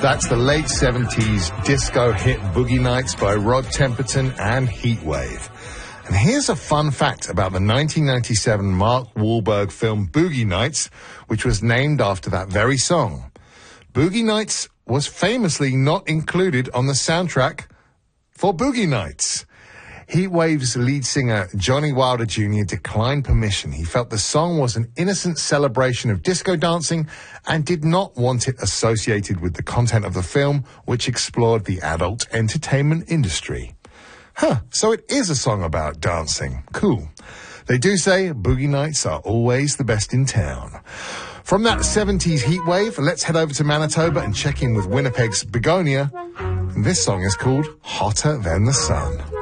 That's the late 70s disco hit Boogie Nights by Rod Temperton and Heatwave. And here's a fun fact about the 1997 Mark Wahlberg film Boogie Nights, which was named after that very song. Boogie Nights was famously not included on the soundtrack for Boogie Nights. Heatwave's lead singer, Johnny Wilder Jr., declined permission. He felt the song was an innocent celebration of disco dancing and did not want it associated with the content of the film, which explored the adult entertainment industry. So it is a song about dancing. Cool. They do say Boogie Nights are always the best in town. From that 70s heatwave, let's head over to Manitoba and check in with Winnipeg's Begonia. This song is called Hotter Than the Sun.